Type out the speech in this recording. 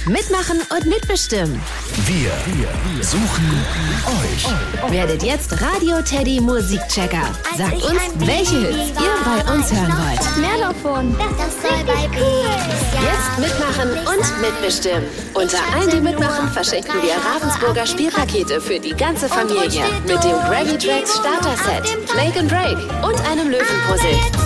Mitmachen und mitbestimmen. Wir suchen euch. Werdet jetzt Radio Teddy Musikchecker. Sagt uns, welche Hits ihr bei uns hören wollt. Mehr davon. Das soll bei Jetzt mitmachen und mitbestimmen. Unter allen, die mitmachen, verschenken wir Ravensburger Spielpakete für die ganze Familie. Mit dem Gravy Tracks Starter Set, Make and Break und einem Löwenpuzzle.